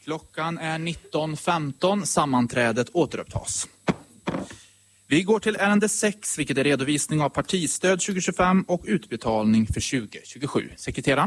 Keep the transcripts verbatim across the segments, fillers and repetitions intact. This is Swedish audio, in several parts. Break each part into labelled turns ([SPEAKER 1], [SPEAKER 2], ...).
[SPEAKER 1] Klockan är nitton femton. Sammanträdet återupptas. Vi går till ärende sex, vilket är redovisning av partistöd tjugo tjugofem och utbetalning för tjugo tjugosju. Sekreteraren.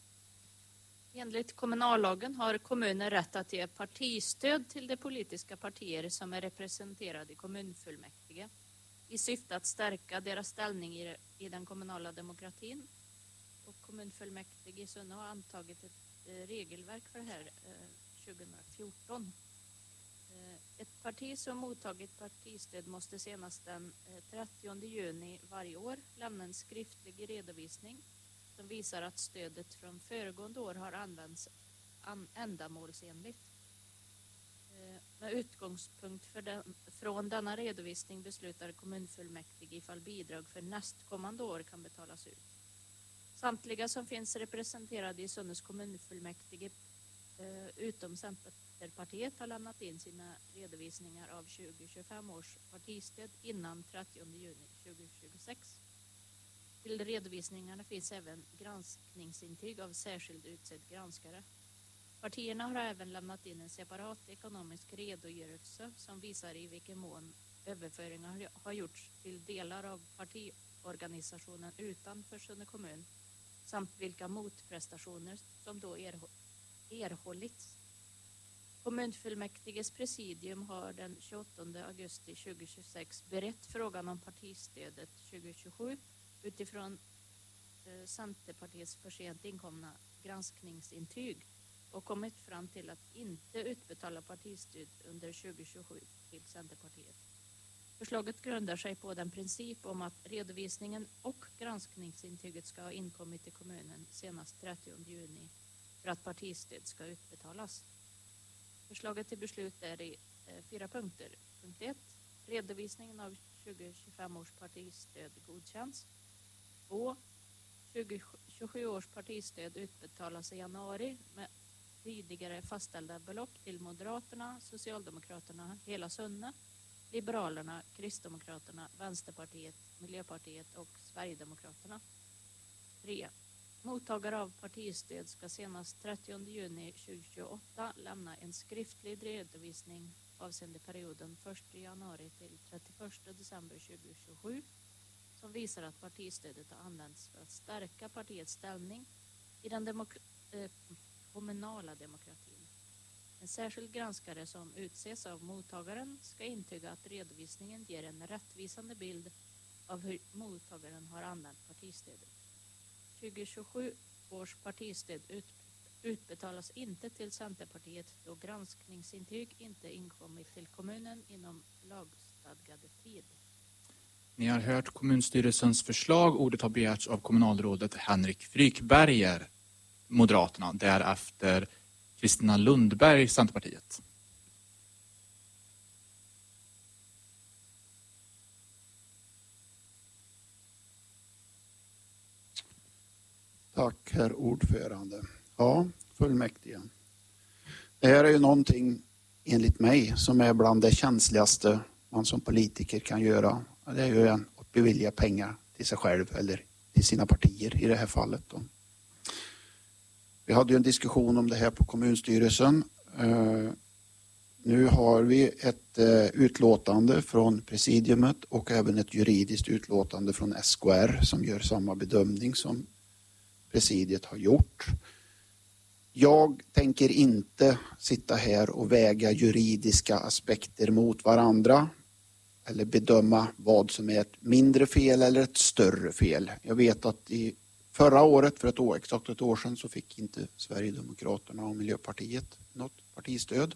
[SPEAKER 2] Enligt kommunallagen har kommuner rätt att ge partistöd till de politiska partier som är representerade i kommunfullmäktige i syfte att stärka deras ställning i, i den kommunala demokratin. Och kommunfullmäktige i Sunne har antagit ett eh, regelverk för det här eh, tjugo fjorton. Eh, ett parti som mottagit partistöd måste senast den eh, trettionde juni varje år lämna en skriftlig redovisning som visar att stödet från föregående år har använts an- ändamålsenligt. Eh, med utgångspunkt för den, från denna redovisning beslutar kommunfullmäktige ifall bidrag för nästkommande år kan betalas ut. Samtliga som finns representerade i Sunnes kommunfullmäktige eh, utom Centerpartiet har lämnat in sina redovisningar av tjugo tjugofem års partistöd innan trettionde juni tjugo tjugosex. Till redovisningarna finns även granskningsintyg av särskild utsedd granskare. Partierna har även lämnat in en separat ekonomisk redogörelse som visar i vilken mån överföringar har gjorts till delar av partiorganisationen utanför Sunne kommun samt vilka motprestationer som då erhå- erhållits. Kommunfullmäktiges presidium har den tjugoåttonde augusti tjugo tjugosex berett frågan om partistödet tjugo tjugosju utifrån eh, Centerpartiets för sent inkomna granskningsintyg och kommit fram till att inte utbetala partistöd under tjugo tjugosju till Centerpartiet. Förslaget grundar sig på den princip om att redovisningen och granskningsintyget ska ha inkommit till kommunen senast trettionde juni för att partistöd ska utbetalas. Förslaget till beslut är i eh, fyra punkter. Punkt ett. Redovisningen av tjugo tjugofem års partistöd godkänns. två. tjugo tjugosju års partistöd utbetalas i januari med tidigare fastställda belopp till Moderaterna, Socialdemokraterna, Hela Sunne, Liberalerna, Kristdemokraterna, Vänsterpartiet, Miljöpartiet och Sverigedemokraterna. tre. Mottagare av partistöd ska senast trettionde juni tjugo tjugoåtta lämna en skriftlig redovisning avseende perioden första januari till trettioförsta december tjugo tjugosju som visar att partistödet har använts för att stärka partiets ställning i den demok- eh, kommunala demokratin. En särskild granskare som utses av mottagaren ska intyga att redovisningen ger en rättvisande bild av hur mottagaren har använt partistödet. tjugo tjugosju års partistöd ut, utbetalas inte till Centerpartiet då granskningsintyg inte inkommit till kommunen inom lagstadgade tid.
[SPEAKER 1] Ni har hört kommunstyrelsens förslag. Ordet har begärts av kommunalrådet Henrik Frykberger, Moderaterna. Därefter Kristina Lundberg, Centerpartiet.
[SPEAKER 3] Tack, herr ordförande. Ja, fullmäktige. Det här är ju någonting, enligt mig, som är bland det känsligaste man som politiker kan göra. Det är ju att bevilja pengar till sig själv eller till sina partier i det här fallet. Då. Vi hade ju en diskussion om det här på kommunstyrelsen. Uh, nu har vi ett uh, utlåtande från presidiumet och även ett juridiskt utlåtande från S K R som gör samma bedömning som presidiet har gjort. Jag tänker inte sitta här och väga juridiska aspekter mot varandra eller bedöma vad som är ett mindre fel eller ett större fel. Jag vet att i förra året, för ett år, exakt ett år sedan, så fick inte Sverigedemokraterna och Miljöpartiet något partistöd.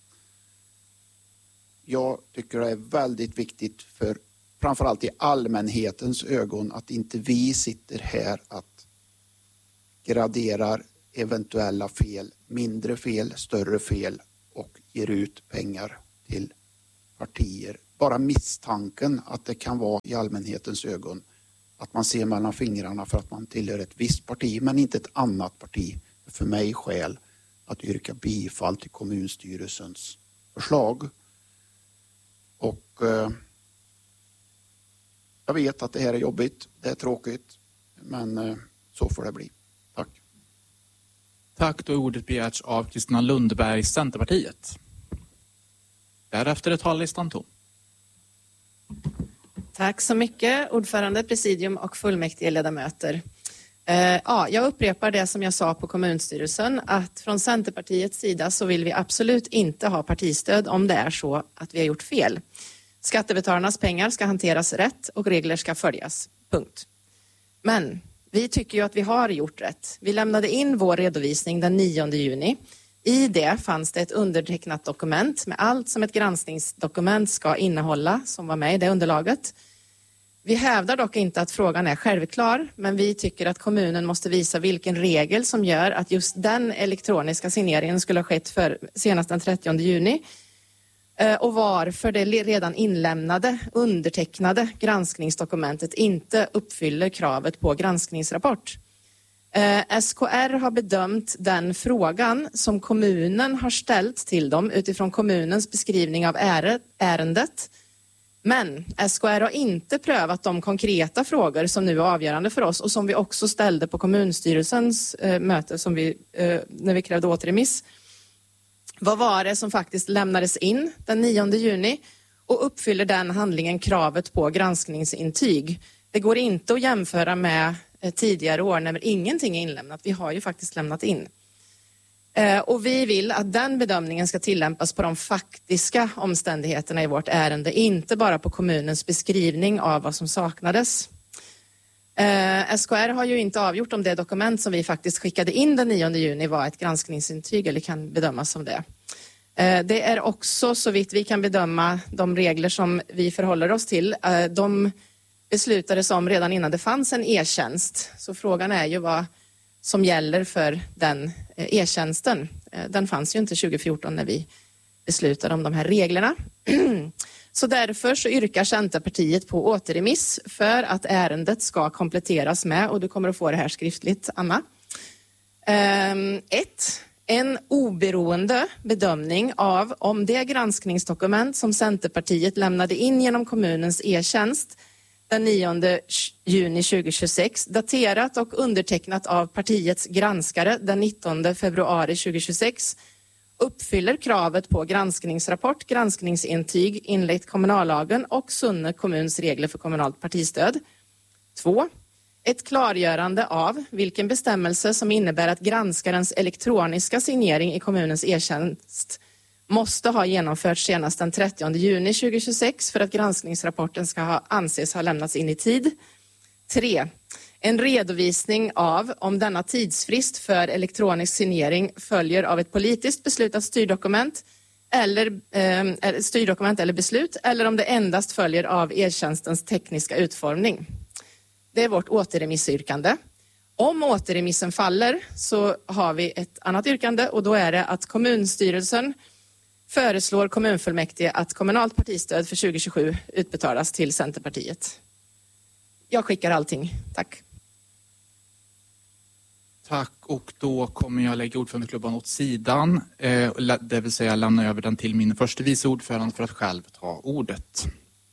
[SPEAKER 3] Jag tycker det är väldigt viktigt för framförallt i allmänhetens ögon att inte vi sitter här att graderar eventuella fel, mindre fel, större fel och ger ut pengar till partier. Bara misstanken att det kan vara i allmänhetens ögon att man ser mellan fingrarna för att man tillhör ett visst parti men inte ett annat parti. För mig skäl att yrka bifall till kommunstyrelsens förslag. Och eh, jag vet att det här är jobbigt, det är tråkigt, men eh, så får det bli. Tack.
[SPEAKER 1] Tack, då ordet begärts av Kristina Lundberg, Centerpartiet. Därefter är talarlistan tom.
[SPEAKER 4] Tack så mycket, ordförande, presidium och fullmäktige ledamöter. Eh, ja, jag upprepar det som jag sa på kommunstyrelsen, att från Centerpartiets sida så vill vi absolut inte ha partistöd om det är så att vi har gjort fel. Skattebetalarnas pengar ska hanteras rätt och regler ska följas. Punkt. Men vi tycker ju att vi har gjort rätt. Vi lämnade in vår redovisning den nionde juni. I det fanns det ett undertecknat dokument med allt som ett granskningsdokument ska innehålla som var med i det underlaget. Vi hävdar dock inte att frågan är självklar, men vi tycker att kommunen måste visa vilken regel som gör att just den elektroniska signeringen skulle ha skett för senast den trettionde juni och varför det redan inlämnade, undertecknade granskningsdokumentet inte uppfyller kravet på granskningsrapport. S K R har bedömt den frågan som kommunen har ställt till dem utifrån kommunens beskrivning av ärendet. Men S K R har inte prövat de konkreta frågor som nu är avgörande för oss och som vi också ställde på kommunstyrelsens eh, möte som vi, eh, när vi krävde återremiss. Vad var det som faktiskt lämnades in den nionde juni och uppfyller den handlingen kravet på granskningsintyg? Det går inte att jämföra med eh, tidigare år när ingenting är inlämnat. Vi har ju faktiskt lämnat in. Eh, och vi vill att den bedömningen ska tillämpas på de faktiska omständigheterna i vårt ärende, inte bara på kommunens beskrivning av vad som saknades. Eh, S K R har ju inte avgjort om det dokument som vi faktiskt skickade in den nionde juni var ett granskningsintyg eller kan bedömas som det. Eh, det är också, så vitt vi kan bedöma, de regler som vi förhåller oss till. Eh, de beslutades om redan innan det fanns en e-tjänst. Så frågan är ju vad som gäller för den e-tjänsten. Den fanns ju inte tjugo fjorton när vi beslutade om de här reglerna. Så därför så yrkar Centerpartiet på återremiss för att ärendet ska kompletteras med, och du kommer att få det här skriftligt, Anna. ett. En oberoende bedömning av om det granskningsdokument som Centerpartiet lämnade in genom kommunens e-tjänst den nionde juni tjugohundratjugosex, daterat och undertecknat av partiets granskare den nittonde februari tjugohundratjugosex, uppfyller kravet på granskningsrapport, granskningsintyg enligt kommunallagen och Sunne kommuns regler för kommunalt partistöd. två. Ett klargörande av vilken bestämmelse som innebär att granskarens elektroniska signering i kommunens e-tjänst måste ha genomförts senast den trettionde juni tjugohundratjugosex för att granskningsrapporten ska ha, anses ha lämnats in i tid. tre. En redovisning av om denna tidsfrist för elektronisk signering följer av ett politiskt beslutat styrdokument eller, eh, styrdokument eller beslut, eller om det endast följer av e-tjänstens tekniska utformning. Det är vårt återremissyrkande. Om återremissen faller så har vi ett annat yrkande, och då är det att kommunstyrelsen föreslår kommunfullmäktige att kommunalt partistöd för tjugo tjugosju utbetalas till Centerpartiet. Jag skickar allting. Tack.
[SPEAKER 1] Tack, och då kommer jag lägga ordförandeklubban åt sidan. Eh, det vill säga lämna över den till min första vice ordförande för att själv ta ordet.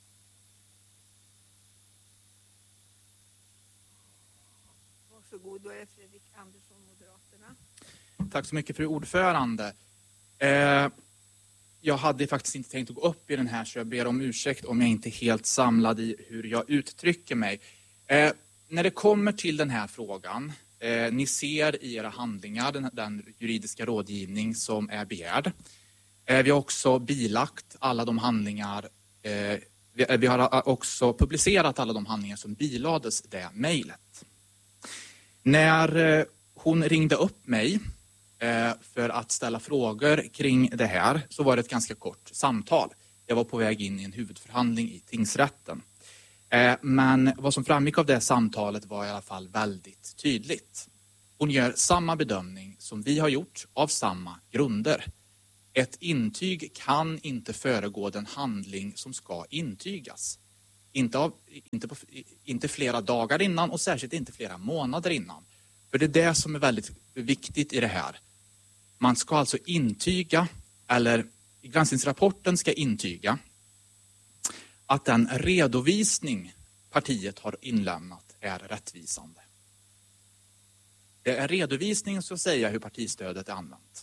[SPEAKER 5] Varsågod, då är Fredrik Andersson, Moderaterna.
[SPEAKER 1] Tack så mycket, fru ordförande. Eh, jag hade faktiskt inte tänkt att gå upp i den här, så jag ber om ursäkt om jag inte är helt samlad i hur jag uttrycker mig. Eh, när det kommer till den här frågan, eh, ni ser i era handlingar den, den juridiska rådgivning som är begärd. Eh, vi har också bilagt alla de handlingar, eh, vi, vi har också publicerat alla de handlingar som bilades det mejlet. När eh, hon ringde upp mig för att ställa frågor kring det här, så var det ett ganska kort samtal. Jag var på väg in i en huvudförhandling i tingsrätten. Men vad som framgick av det samtalet var i alla fall väldigt tydligt. Hon gör samma bedömning som vi har gjort av samma grunder. Ett intyg kan inte föregå den handling som ska intygas. Inte, av, inte, på, inte flera dagar innan, och särskilt inte flera månader innan. För det är det som är väldigt viktigt i det här. Man ska alltså intyga, eller granskningsrapporten ska intyga, att den redovisning partiet har inlämnat är rättvisande. Det är redovisningen som säger hur partistödet är använt.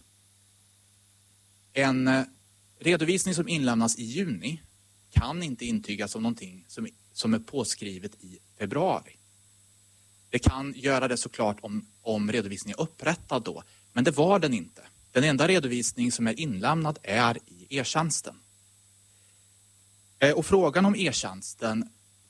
[SPEAKER 1] En redovisning som inlämnas i juni kan inte intygas som någonting som, som är påskrivet i februari. Det kan göra det såklart om, om redovisningen är upprättad då, men det var den inte. Den enda redovisning som är inlämnad är i e-tjänsten. Och frågan om e-tjänsten,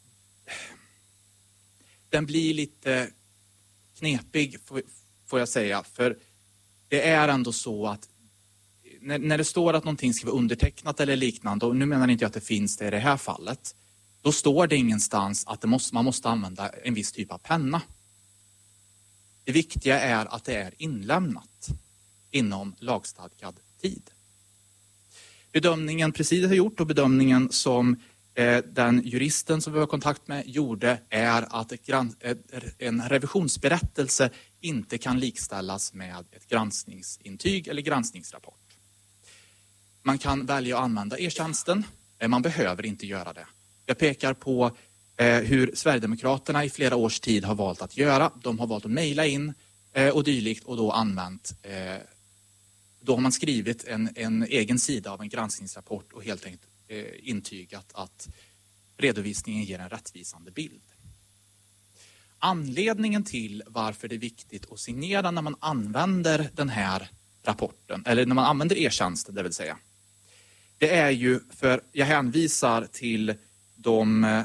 [SPEAKER 1] den blir lite knepig får jag säga, för det är ändå så att när, när det står att någonting ska vara undertecknat eller liknande, och nu menar inte jag att det finns det i det här fallet, då står det ingenstans att det måste, man måste använda en viss typ av penna. Det viktiga är att det är inlämnat inom lagstadgad tid. Bedömningen presidiet har gjort och bedömningen som eh, den juristen som vi har kontakt med gjorde är att ett gran, ett, en revisionsberättelse inte kan likställas med ett granskningsintyg eller granskningsrapport. Man kan välja att använda e-tjänsten, man behöver inte göra det. Jag pekar på eh, hur Sverigedemokraterna i flera års tid har valt att göra. De har valt att mejla in eh, och dylikt och då använt eh, Då har man skrivit en, en egen sida av en granskningsrapport och helt enkelt eh, intygat att redovisningen ger en rättvisande bild. Anledningen till varför det är viktigt att signera när man använder den här rapporten, eller när man använder e-tjänsten det vill säga, det är ju för, jag hänvisar till de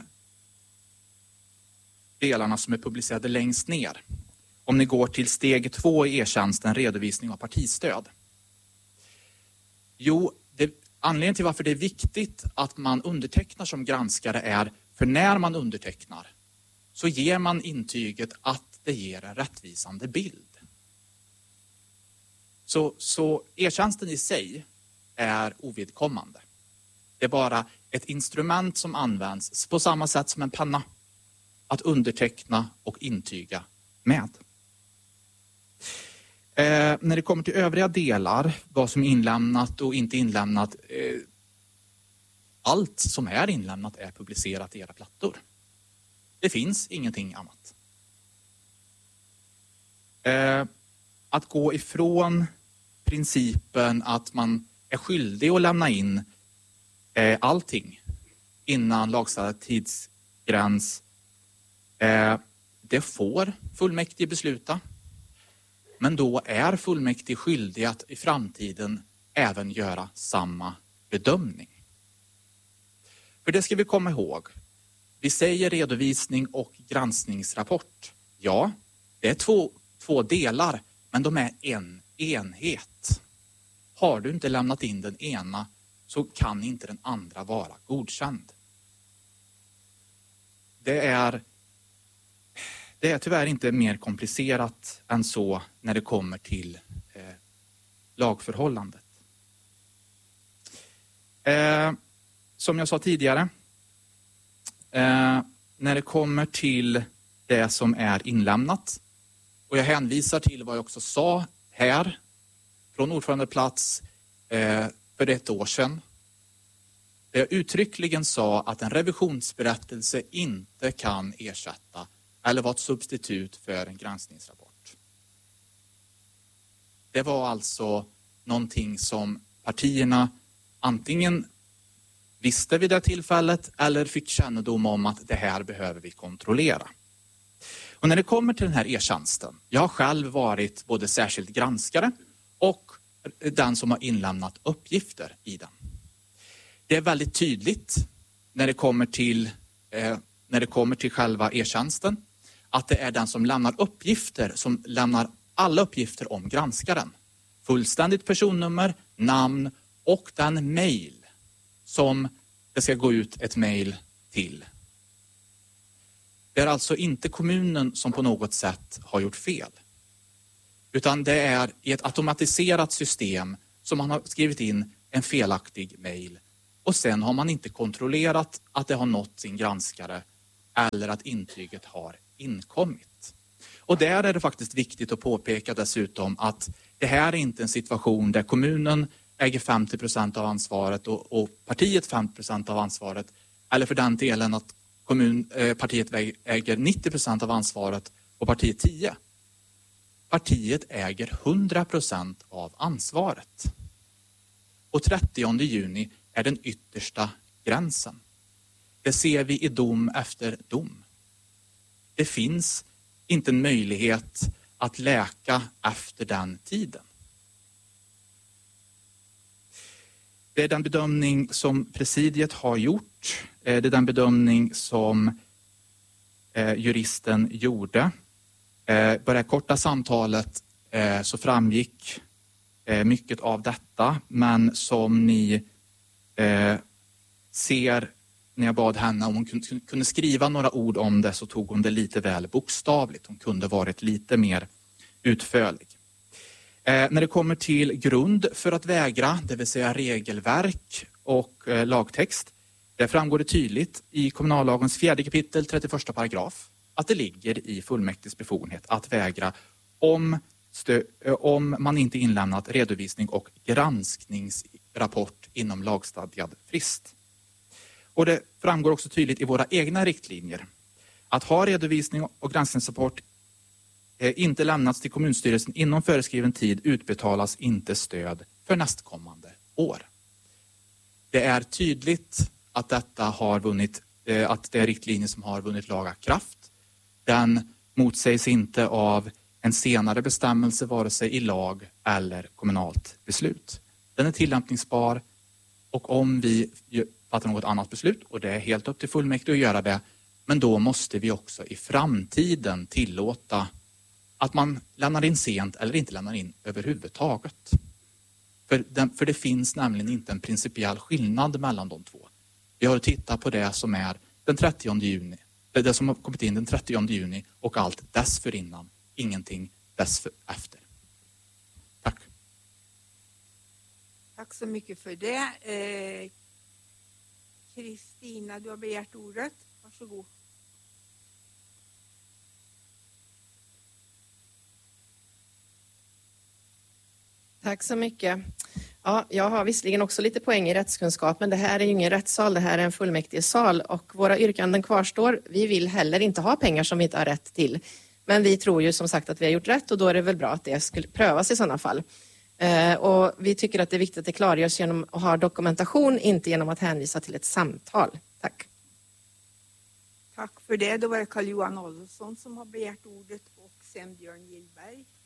[SPEAKER 1] delarna som är publicerade längst ner. Om ni går till steg två i e-tjänsten, redovisning av partistöd. Jo, det, anledningen till varför det är viktigt att man undertecknar som granskare är för när man undertecknar så ger man intyget att det ger en rättvisande bild. Så, så e-tjänsten i sig är ovidkommande. Det är bara ett instrument som används på samma sätt som en penna. Att underteckna och intyga med. Eh, när det kommer till övriga delar, vad som är inlämnat och inte inlämnat, eh, allt som är inlämnat är publicerat i era plattor. Det finns ingenting annat. Eh, att gå ifrån principen att man är skyldig att lämna in eh, allting innan lagstadgad tidsgräns, eh, det får fullmäktige besluta. Men då är fullmäktige skyldig att i framtiden även göra samma bedömning. För det ska vi komma ihåg. Vi säger redovisning och granskningsrapport. Ja, det är två, två delar, men de är en enhet. Har du inte lämnat in den ena så kan inte den andra vara godkänd. Det är, det är tyvärr inte mer komplicerat än så när det kommer till eh, lagförhållandet. Eh, som jag sa tidigare, eh, när det kommer till det som är inlämnat, och jag hänvisar till vad jag också sa här från ordförandeplats eh, för ett år sedan. Där jag uttryckligen sa att en revisionsberättelse inte kan ersätta eller vara ett substitut för en granskningsrapport. Det var alltså någonting som partierna antingen visste vid det tillfället eller fick kännedom om att det här behöver vi kontrollera. Och när det kommer till den här e-tjänsten, jag har själv varit både särskild granskare och den som har inlämnat uppgifter i den. Det är väldigt tydligt när det kommer till, eh, när det kommer till själva e-tjänsten att det är den som lämnar uppgifter som lämnar alla uppgifter om granskaren. Fullständigt personnummer, namn och den mejl som det ska gå ut ett mejl till. Det är alltså inte kommunen som på något sätt har gjort fel. Utan det är i ett automatiserat system som man har skrivit in en felaktig mejl. Och sen har man inte kontrollerat att det har nått sin granskare eller att intyget har inkommit. Och där är det faktiskt viktigt att påpeka dessutom att det här är inte en situation där kommunen äger femtio procent av ansvaret och, och partiet femtio procent av ansvaret. Eller för den delen att kommun, eh, partiet äger nittio procent av ansvaret och partiet tio procent. Partiet äger hundra procent av ansvaret. Och trettionde juni är den yttersta gränsen. Det ser vi i dom efter dom. Det finns inte en möjlighet att läka efter den tiden. Det är den bedömning som presidiet har gjort. Det är den bedömning som eh, juristen gjorde. Eh, på det här korta samtalet eh, så framgick eh, mycket av detta. Men som ni eh, ser när jag bad henne om hon kunde, kunde skriva några ord om det, så tog hon det lite väl bokstavligt. Hon kunde varit lite mer utförlig. Eh, när det kommer till grund för att vägra, det vill säga regelverk och eh, lagtext, det framgår det tydligt i kommunallagens fjärde kapitel trettioförsta paragraf att det ligger i fullmäktiges befogenhet att vägra om, stö- eh, om man inte inlämnat redovisning och granskningsrapport inom lagstadgad frist. Och det framgår också tydligt i våra egna riktlinjer att ha redovisning och granskningsrapport inte lämnats till kommunstyrelsen inom föreskriven tid utbetalas inte stöd för nästkommande år. Det är tydligt att detta har vunnit, att det är riktlinjer som har vunnit laga kraft. Den motsägs inte av en senare bestämmelse vare sig i lag eller kommunalt beslut. Den är tillämpningsbar, och om vi fattar något annat beslut, och det är helt upp till fullmäktige att göra det, men då måste vi också i framtiden tillåta att man lämnar in sent eller inte lämnar in överhuvudtaget. För, den, för det finns nämligen inte en principiell skillnad mellan de två. Vi har tittat på det som är den trettionde juni, det som har kommit in den trettionde juni och allt dessförinnan, ingenting dessför. Tack.
[SPEAKER 5] Tack så mycket för det. Kristina, eh, du har begärt ordet. Varsågod.
[SPEAKER 4] Tack så mycket. Ja, jag har visserligen också lite poäng i rättskunskap, men det här är ju ingen rättssal, det här är en fullmäktigesal och våra yrkanden kvarstår. Vi vill heller inte ha pengar som vi inte har rätt till. Men vi tror ju som sagt att vi har gjort rätt, och då är det väl bra att det skulle prövas i sådana fall. Eh, och vi tycker att det är viktigt att det klargörs genom att ha dokumentation, inte genom att hänvisa till ett samtal. Tack.
[SPEAKER 5] Tack för det. Då var det Carl-Johan Adolfsson som har begärt ordet och sen Björn Gillberg.